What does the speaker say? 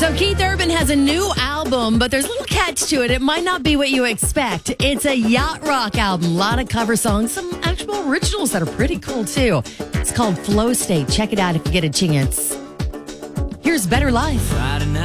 So Keith Urban has a new album, but there's a little catch to it. It might not be what you expect. It's a yacht rock album. A lot of cover songs, some actual originals that are pretty cool too. It's called Flow State. Check it out if you get a chance. Here's Better Life.